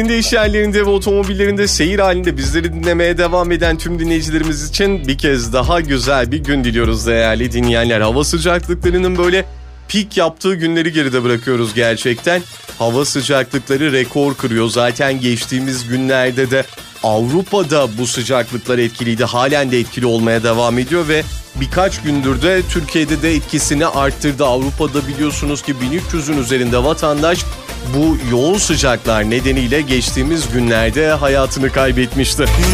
Kendi iş yerlerinde ve otomobillerinde seyir halinde bizleri dinlemeye devam eden tüm dinleyicilerimiz için bir kez daha güzel bir gün diliyoruz değerli dinleyenler. Hava sıcaklıklarının böyle pik yaptığı günleri geride bırakıyoruz gerçekten. Hava sıcaklıkları rekor kırıyor. Zaten geçtiğimiz günlerde de Avrupa'da bu sıcaklıklar etkiliydi. Halen de etkili olmaya devam ediyor ve birkaç gündür de Türkiye'de de etkisini arttırdı. Avrupa'da biliyorsunuz ki 1300'ün üzerinde vatandaş bu yoğun sıcaklar nedeniyle geçtiğimiz günlerde hayatını kaybetmişti.